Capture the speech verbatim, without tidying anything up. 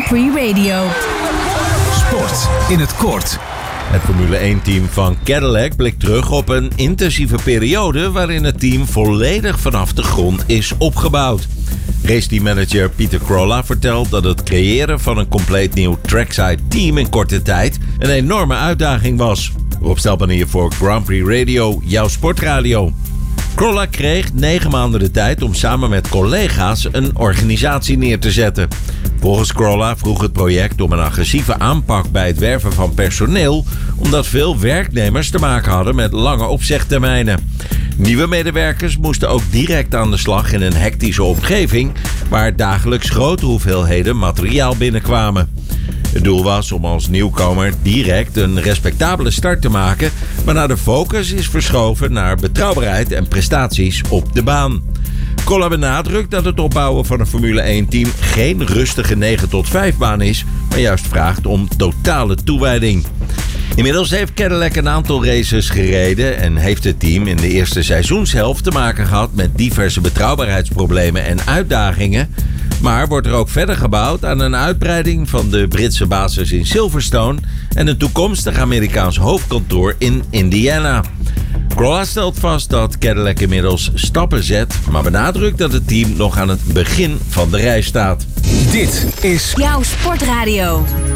Prix Radio. Sport in het kort. Het Formule één-team van Cadillac blikt terug op een intensieve periode waarin het team volledig vanaf de grond is opgebouwd. Raceteammanager Peter Krolla vertelt dat het creëren van een compleet nieuw trackside team in korte tijd een enorme uitdaging was. Rob Stelpan hier voor Grand Prix Radio, jouw sportradio. Krolla kreeg negen maanden de tijd om samen met collega's een organisatie neer te zetten. Volgens Krolla vroeg het project om een agressieve aanpak bij het werven van personeel, omdat veel werknemers te maken hadden met lange opzegtermijnen. Nieuwe medewerkers moesten ook direct aan de slag in een hectische omgeving, waar dagelijks grote hoeveelheden materiaal binnenkwamen. Het doel was om als nieuwkomer direct een respectabele start te maken, waarna de focus is verschoven naar betrouwbaarheid en prestaties op de baan. Krolla benadrukt dat het opbouwen van een Formule één-team geen rustige negen tot vijf baan is, maar juist vraagt om totale toewijding. Inmiddels heeft Cadillac een aantal races gereden en heeft het team in de eerste seizoenshelft te maken gehad met diverse betrouwbaarheidsproblemen en uitdagingen. Maar wordt er ook verder gebouwd aan een uitbreiding van de Britse basis in Silverstone en een toekomstig Amerikaans hoofdkantoor in Indiana. Krolla stelt vast dat Cadillac inmiddels stappen zet, maar benadrukt dat het team nog aan het begin van de reis staat. Dit is Jouw sportradio.